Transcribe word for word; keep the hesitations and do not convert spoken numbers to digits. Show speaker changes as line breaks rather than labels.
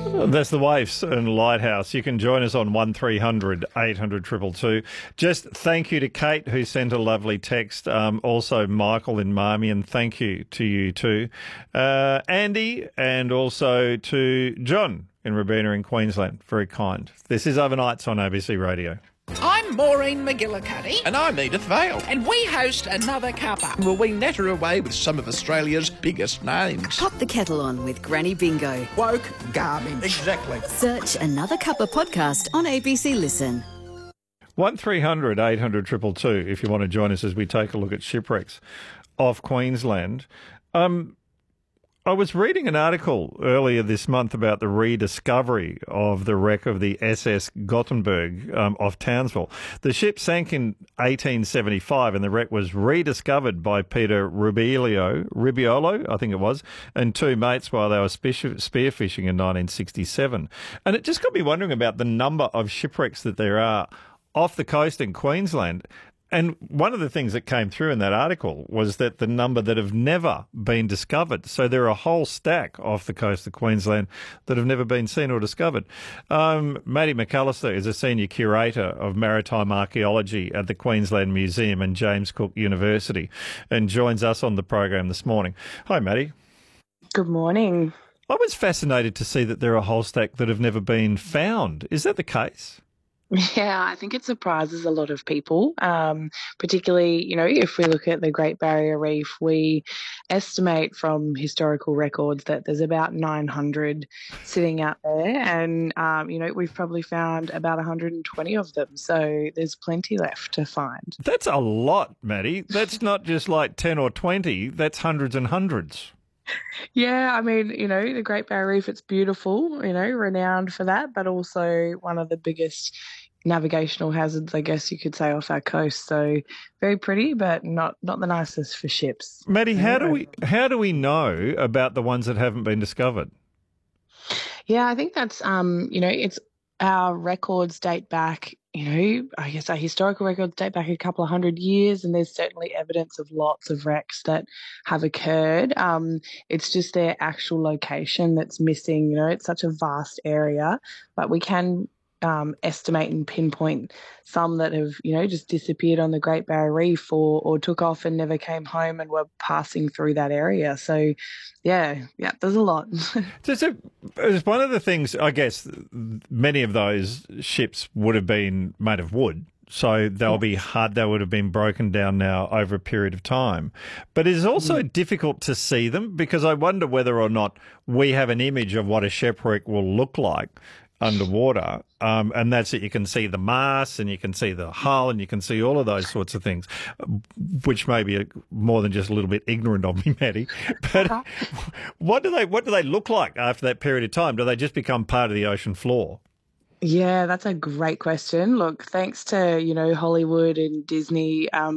That's the Waifs and Lighthouse. You can join us on one three hundred eight hundred two two two. Just thank you to Kate, who sent a lovely text. Um, also, Michael in Marmion, thank you to you too. Uh, Andy, and also to John in Robina in Queensland. Very kind. This is Overnights on A B C Radio.
I'm Maureen McGillicuddy.
And I'm Edith Vale.
And we host Another Cuppa.
Will we natter away with some of Australia's biggest names?
Pop the kettle on with Granny Bingo.
Woke garbage.
Exactly.
Search Another Cuppa podcast on A B C Listen.
one three hundred eight hundred two two two if you want to join us as we take a look at shipwrecks off Queensland. Um, I was reading an article earlier this month about the rediscovery of the wreck of the S S Gothenburg um, off Townsville. The ship sank in eighteen seventy-five and the wreck was rediscovered by Peter Rubiolo, Rubiolo, I think it was, and two mates while they were spearfishing in nineteen sixty-seven. And it just got me wondering about the number of shipwrecks that there are off the coast in Queensland. And one of the things that came through in that article was that the number that have never been discovered. So there are a whole stack off the coast of Queensland that have never been seen or discovered. Um, Maddie McAllister is a senior curator of maritime archaeology at the Queensland Museum and James Cook University and joins us on the program this morning. Hi, Maddie.
Good morning.
I was fascinated to see that there are a whole stack that have never been found. Is that the case?
Yeah, I think it surprises a lot of people, um, particularly, you know, if we look at the Great Barrier Reef, we estimate from historical records that there's about nine hundred sitting out there and, um, you know, we've probably found about one hundred twenty of them. So there's plenty left to find.
That's a lot, Maddie. That's not just like ten or twenty, that's hundreds and hundreds.
Yeah, I mean, you know, the Great Barrier Reef, it's beautiful, you know, renowned for that, but also one of the biggest navigational hazards, I guess you could say, off our coast. So very pretty, but not not the nicest for ships.
Maddie, how do we how do we know about the ones that haven't been discovered?
Yeah, I think that's um, you know, it's our records date back, you know, I guess our historical records date back a couple of hundred years, and there's certainly evidence of lots of wrecks that have occurred. Um, it's just their actual location that's missing. You know, it's such a vast area, but we can um, estimate and pinpoint some that have, you know, just disappeared on the Great Barrier Reef or, or took off and never came home and were passing through that area. So, yeah, yeah, there's a lot.
So, so it's one of the things, I guess, many of those ships would have been made of wood. So they'll be hard, they would have been broken down now over a period of time. But it is also mm. difficult to see them because I wonder whether or not we have an image of what a shipwreck will look like underwater, um, and that's it. You can see the mast and you can see the hull and you can see all of those sorts of things, which may be a, more than just a little bit ignorant of me, Maddie. But what do they what do they look like after that period of time? Do they just become part of the ocean floor?
Yeah, that's a great question. Look, thanks to, you know, Hollywood and Disney, um,